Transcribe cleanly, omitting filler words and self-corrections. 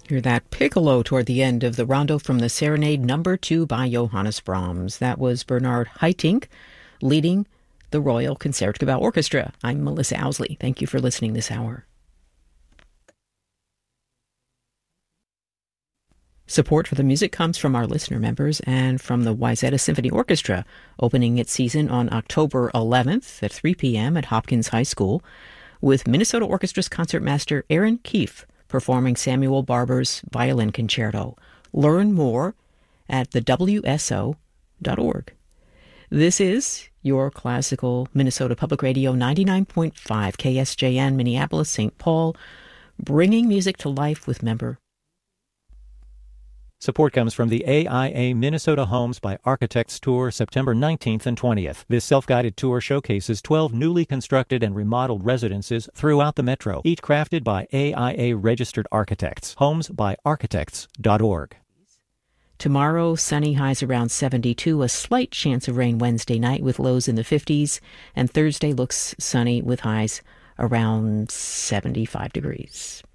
Hear that piccolo toward the end of the rondo from the Serenade Number 2 by Johannes Brahms. That was Bernard Haitink leading the Royal Concertgebouw Orchestra. I'm Melissa Owsley. Thank you for listening this hour. Support for the music comes from our listener members and from the Wayzata Symphony Orchestra, opening its season on October 11th at 3 p.m. at Hopkins High School, with Minnesota Orchestra's concertmaster Aaron Keefe performing Samuel Barber's Violin Concerto. Learn more at thewso.org. This is your classical Minnesota Public Radio 99.5 KSJN Minneapolis, St. Paul, bringing music to life with member. Support comes from the AIA Minnesota Homes by Architects Tour, September 19th and 20th. This self-guided tour showcases 12 newly constructed and remodeled residences throughout the metro, each crafted by AIA-registered architects. Homesbyarchitects.org. Tomorrow, sunny, highs around 72, a slight chance of rain Wednesday night with lows in the 50s, and Thursday looks sunny with highs around 75 degrees.